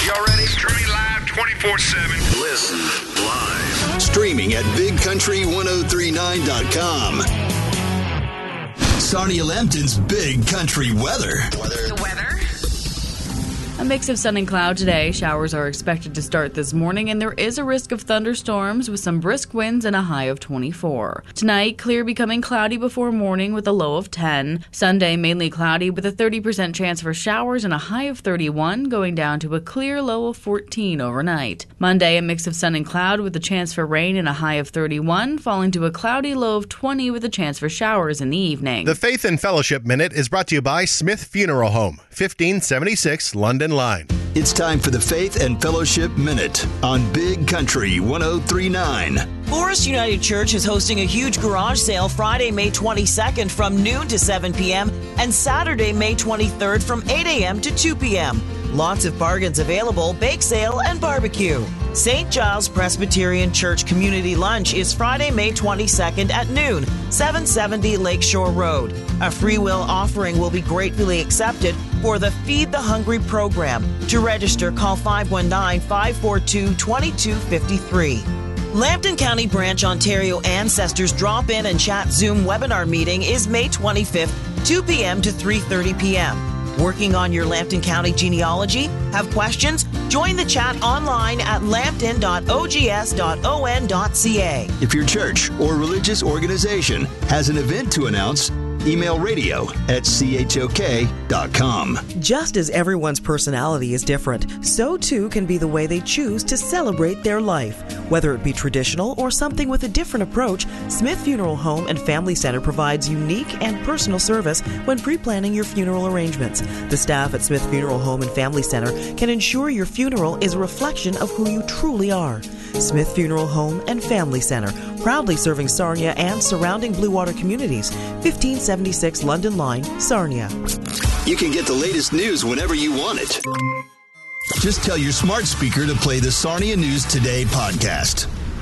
Y'all ready? Streaming live 24/7. Listen live. Streaming at BigCountry1039.com. Sarnia Lambton's Big Country Weather. The weather? A mix of sun and cloud today. Showers are expected to start this morning, and there is a risk of thunderstorms with some brisk winds and a high of 24. Tonight, clear becoming cloudy before morning with a low of 10. Sunday, mainly cloudy with a 30% chance for showers and a high of 31, going down to a clear low of 14 overnight. Monday, a mix of sun and cloud with a chance for rain and a high of 31, falling to a cloudy low of 20 with a chance for showers in the evening. The Faith and Fellowship Minute is brought to you by Smith Funeral Home, 1576 London Line. It's time for the Faith and Fellowship Minute on Big Country 1039. Forest United Church is hosting a huge garage sale Friday, May 22nd from noon to 7 p.m. and Saturday, May 23rd from 8 a.m. to 2 p.m. Lots of bargains available, bake sale, and barbecue. St. Giles Presbyterian Church Community Lunch is Friday, May 22nd at noon, 770 Lakeshore Road. A free will offering will be gratefully accepted for the Feed the Hungry program. To register, call 519-542-2253. Lambton County Branch Ontario Ancestors Drop-In and Chat Zoom webinar meeting is May 25th, 2 p.m. to 3:30 p.m. Working on your Lambton County genealogy? Have questions? Join the chat online at lambton.ogs.on.ca. If your church or religious organization has an event to announce, email radio@chok.com. Just as everyone's personality is different, so too can be the way they choose to celebrate their life. Whether it be traditional or something with a different approach, Smith Funeral Home and Family Center provides unique and personal service when pre-planning your funeral arrangements. The staff at Smith Funeral Home and Family Center can ensure your funeral is a reflection of who you truly are. Smith Funeral Home and Family Center, proudly serving Sarnia and surrounding Blue Water communities. 1576 London Line, Sarnia. You can get the latest news whenever you want it. Just tell your smart speaker to play the Sarnia News Today podcast.